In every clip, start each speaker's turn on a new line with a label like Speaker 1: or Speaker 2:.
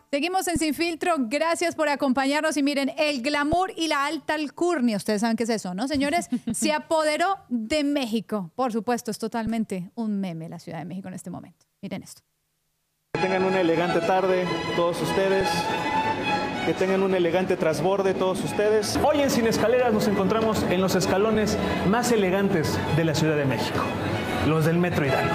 Speaker 1: Seguimos en Sin Filtro. Gracias por acompañarnos. Y miren, el glamour y la alta alcurnia, ustedes saben qué es eso, ¿no, señores? Se apoderó de México. Por supuesto, es totalmente un meme la Ciudad de México en este momento. Miren esto.
Speaker 2: Que tengan una elegante tarde todos ustedes. Que tengan un elegante trasborde todos ustedes. Hoy en Sin Escaleras nos encontramos en los escalones más elegantes de la Ciudad de México, los del Metro Hidalgo.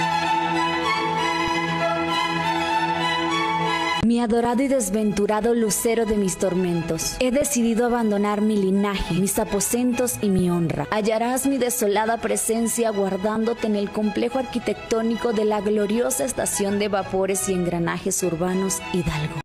Speaker 3: Mi adorado y desventurado lucero de mis tormentos, he decidido abandonar mi linaje, mis aposentos y mi honra. Hallarás mi desolada presencia guardándote en el complejo arquitectónico de la gloriosa estación de vapores y engranajes urbanos Hidalgo.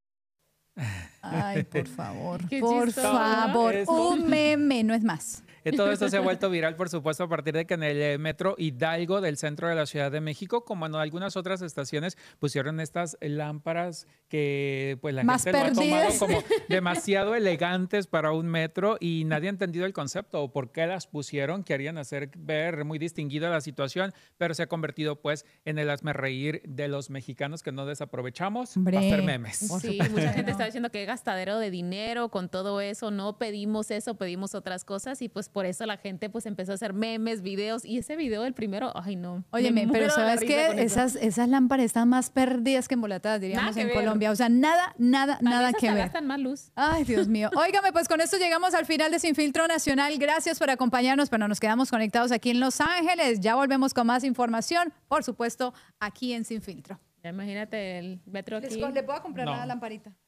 Speaker 1: Ay, por favor,
Speaker 4: Qué
Speaker 1: por
Speaker 4: chistoso,
Speaker 1: favor.
Speaker 4: ¿no?
Speaker 1: Un meme, no es más.
Speaker 4: Todo esto se ha vuelto viral, por supuesto, a partir de que en el Metro Hidalgo del centro de la Ciudad de México, como en algunas otras estaciones, pusieron estas lámparas que pues la
Speaker 1: Más
Speaker 4: gente lo ha
Speaker 1: perdidas.
Speaker 4: tomado como demasiado elegantes para un metro y nadie ha entendido el concepto o por qué las pusieron. Querían hacer ver muy distinguida la situación, pero se ha convertido pues en el hazmerreír de los mexicanos que no desaprovechamos para hacer memes.
Speaker 5: Sí, mucha gente está diciendo que es gastadero de dinero con todo eso, no pedimos eso, pedimos otras cosas y pues por eso la gente pues empezó a hacer memes, videos y ese video del primero, ay no.
Speaker 1: Óyeme,
Speaker 5: me
Speaker 1: pero
Speaker 5: muero de la
Speaker 1: ¿sabes
Speaker 5: risa
Speaker 1: qué?
Speaker 5: con eso.
Speaker 1: Esas lámparas están más perdidas que embolatadas, diríamos,
Speaker 5: Nada que
Speaker 1: en
Speaker 5: ver.
Speaker 1: Colombia. O sea, nada
Speaker 5: Tal vez
Speaker 1: que
Speaker 5: hasta
Speaker 1: ver.
Speaker 5: gastan más luz.
Speaker 1: Ay, Dios mío. Óigame, pues con esto llegamos al final de Sin Filtro Nacional. Gracias por acompañarnos, pero nos quedamos conectados aquí en Los Ángeles. Ya volvemos con más información, por supuesto, aquí en Sin Filtro.
Speaker 5: Ya imagínate el metro aquí.
Speaker 1: ¿Le puedo comprar
Speaker 4: No.
Speaker 1: la lamparita?